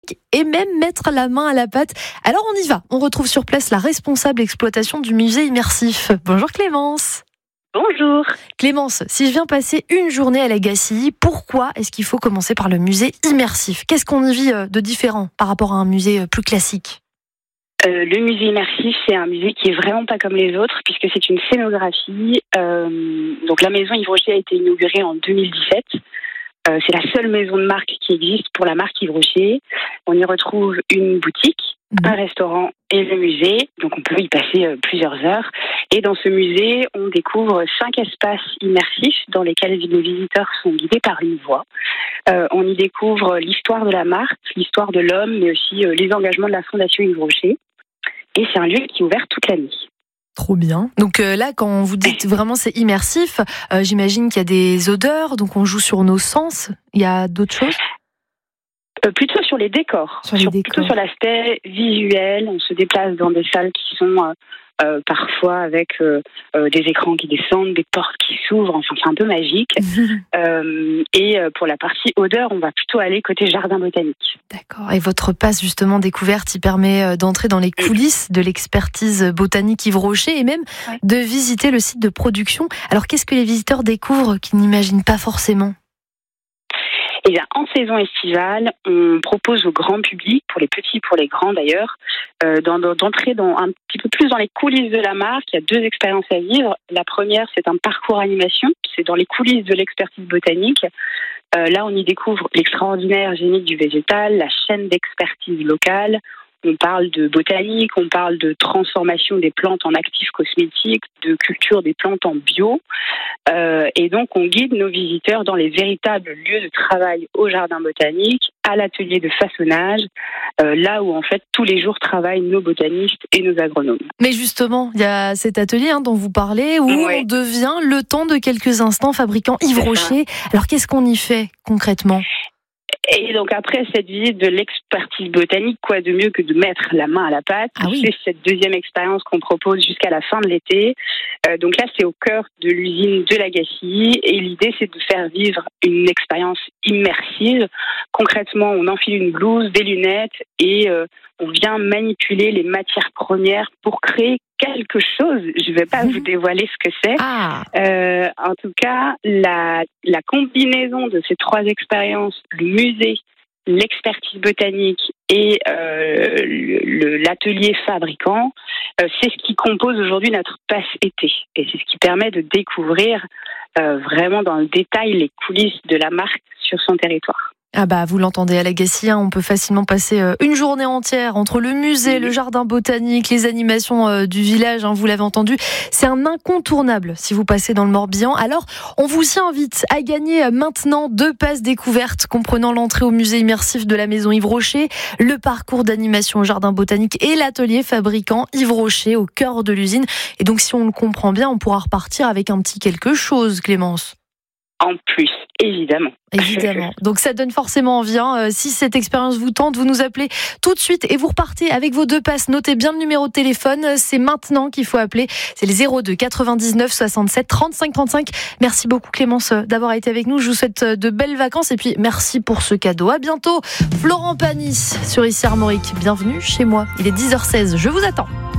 et même mettre la main à la pâte. Alors on y va, on retrouve sur place la responsable exploitation du musée immersif. Bonjour Clémence. Bonjour. Clémence, si je viens passer une journée à la Gacilly, pourquoi est-ce qu'il faut commencer par le musée immersif ? Qu'est-ce qu'on y vit de différent par rapport à un musée plus classique ? Le musée immersif, c'est un musée qui est vraiment pas comme les autres puisque c'est une scénographie. Donc la maison Yves Rocher a été inaugurée en 2017. C'est la seule maison de marque qui existe pour la marque Yves Rocher. On y retrouve une boutique, un restaurant et le musée. Donc on peut y passer plusieurs heures. Et dans ce musée, on découvre 5 espaces immersifs dans lesquels les visiteurs sont guidés par une voix. On y découvre l'histoire de la marque, l'histoire de l'homme, mais aussi les engagements de la Fondation Yves Rocher. Et c'est un lieu qui est ouvert toute l'année. Trop bien. Donc là, quand vous dites vraiment c'est immersif, j'imagine qu'il y a des odeurs, donc on joue sur nos sens. Il y a d'autres choses ? Plutôt sur les décors. Plutôt sur l'aspect visuel. On se déplace dans des salles qui sont parfois avec des écrans qui descendent, des portes qui s'ouvrent. Enfin, c'est un peu magique. Et pour la partie odeur, on va plutôt aller côté jardin botanique. D'accord. Et votre passe justement découverte, il permet d'entrer dans les coulisses de l'expertise botanique Yves Rocher et même de visiter le site de production. Alors, qu'est-ce que les visiteurs découvrent qu'ils n'imaginent pas forcément ? Eh bien, en saison estivale, on propose au grand public, pour les petits, pour les grands d'ailleurs, d'entrer un petit peu plus dans les coulisses de la marque. Il y a 2 expériences à vivre. La première, c'est un parcours animation. C'est dans les coulisses de l'expertise botanique. Là, on y découvre l'extraordinaire génie du végétal, la chaîne d'expertise locale. On parle de botanique, on parle de transformation des plantes en actifs cosmétiques, de culture des plantes en bio. Et donc, on guide nos visiteurs dans les véritables lieux de travail au jardin botanique, à l'atelier de façonnage, là où en fait tous les jours travaillent nos botanistes et nos agronomes. Mais justement, il y a cet atelier dont vous parlez où on devient le temps de quelques instants fabricant Yves Rocher. Alors qu'est-ce qu'on y fait concrètement ? Et donc après cette visite de l'expertise botanique, quoi de mieux que de mettre la main à la pâte. C'est cette deuxième expérience qu'on propose jusqu'à la fin de l'été. Donc là, c'est au cœur de l'usine de la Gacilly et l'idée, c'est de faire vivre une expérience immersive. Concrètement, on enfile une blouse, des lunettes et on vient manipuler les matières premières pour créer quelque chose. Je ne vais pas vous dévoiler ce que c'est. En tout cas, la combinaison de ces 3 expériences, le musée, l'expertise botanique et l'atelier fabricant, c'est ce qui compose aujourd'hui notre passe été. Et c'est ce qui permet de découvrir vraiment dans le détail les coulisses de la marque sur son territoire. Ah bah vous l'entendez à la Gacilly, on peut facilement passer une journée entière entre le musée, le jardin botanique, les animations du village, vous l'avez entendu. C'est un incontournable si vous passez dans le Morbihan. Alors, on vous y invite à gagner maintenant 2 passes découvertes comprenant l'entrée au musée immersif de la maison Yves Rocher, le parcours d'animation au jardin botanique et l'atelier fabricant Yves Rocher au cœur de l'usine. Et donc si on le comprend bien, on pourra repartir avec un petit quelque chose, Clémence. En plus, évidemment. Évidemment. Donc ça donne forcément envie. Si cette expérience vous tente, vous nous appelez tout de suite et vous repartez avec vos 2 passes. Notez bien le numéro de téléphone. C'est maintenant qu'il faut appeler. C'est le 02 99 67 35 35. Merci beaucoup Clémence d'avoir été avec nous. Je vous souhaite de belles vacances et puis merci pour ce cadeau. À bientôt. Florent Pagny sur Ici Armorique. Bienvenue chez moi. Il est 10h16. Je vous attends.